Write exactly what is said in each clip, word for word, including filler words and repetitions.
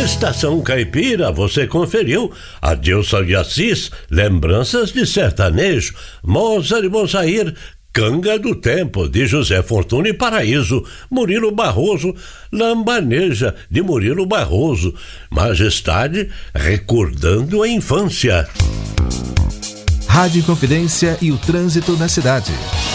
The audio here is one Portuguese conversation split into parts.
Estação Caipira, você conferiu Adilson de Assis, Lembranças de Sertanejo, Mozart e Mozair, Canga do Tempo, de José Fortuna e Paraíso, Murilo Barroso, Lambaneja, de Murilo Barroso, Majestade, Recordando a Infância. Rádio Inconfidência e o trânsito na cidade.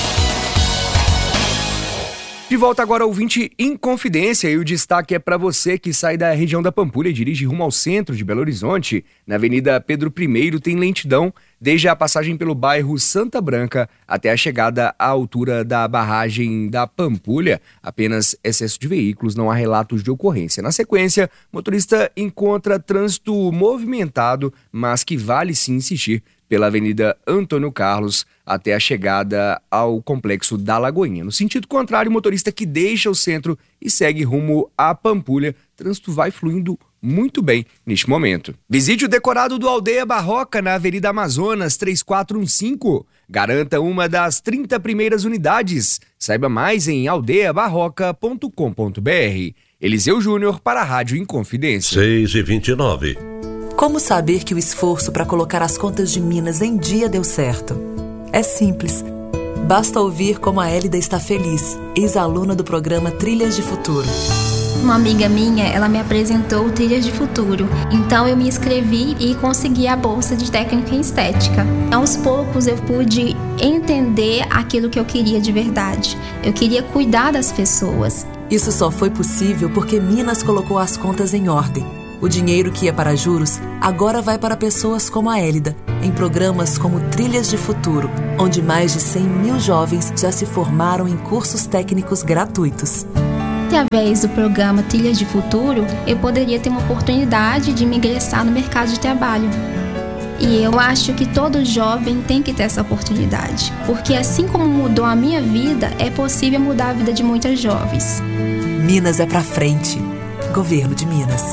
De volta agora ao ouvinte Inconfidência, e o destaque é para você que sai da região da Pampulha e dirige rumo ao centro de Belo Horizonte. Na Avenida Pedro I tem lentidão desde a passagem pelo bairro Santa Branca até a chegada à altura da barragem da Pampulha. Apenas excesso de veículos, não há relatos de ocorrência. Na sequência, o motorista encontra trânsito movimentado, mas que vale sim insistir pela Avenida Antônio Carlos até a chegada ao Complexo da Lagoinha. No sentido contrário, o motorista que deixa o centro e segue rumo à Pampulha, trânsito vai fluindo muito bem neste momento. Visite o decorado do Aldeia Barroca na Avenida Amazonas três quatro um cinco. Garanta uma das trinta primeiras unidades. Saiba mais em aldeia barroca ponto com ponto b r. Eliseu Júnior para a Rádio Inconfidência. seis e vinte e nove. Como saber que o esforço para colocar as contas de Minas em dia deu certo? É simples. Basta ouvir como a Hélida está feliz, ex-aluna do programa Trilhas de Futuro. Uma amiga minha, ela me apresentou o Trilhas de Futuro. Então eu me inscrevi e consegui a bolsa de técnica em estética. Aos poucos eu pude entender aquilo que eu queria de verdade. Eu queria cuidar das pessoas. Isso só foi possível porque Minas colocou as contas em ordem. O dinheiro que ia para juros agora vai para pessoas como a Hélida, em programas como Trilhas de Futuro, onde mais de cem mil jovens já se formaram em cursos técnicos gratuitos. Através do programa Trilhas de Futuro, eu poderia ter uma oportunidade de me ingressar no mercado de trabalho. E eu acho que todo jovem tem que ter essa oportunidade, porque assim como mudou a minha vida, é possível mudar a vida de muitas jovens. Minas é pra frente. Governo de Minas.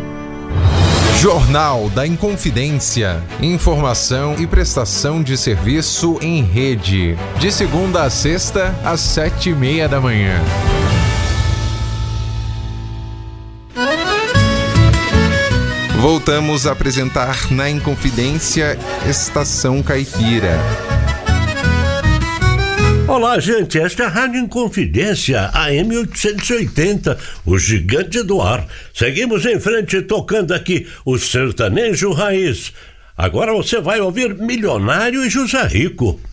Jornal da Inconfidência. Informação e prestação de serviço em rede. De segunda a sexta, às sete e meia da manhã. Voltamos a apresentar na Inconfidência Estação Caipira. Olá, gente, esta é a Rádio Inconfidência, A M oitocentos e oitenta, o gigante do ar. Seguimos em frente tocando aqui o sertanejo raiz. Agora você vai ouvir Milionário e José Rico.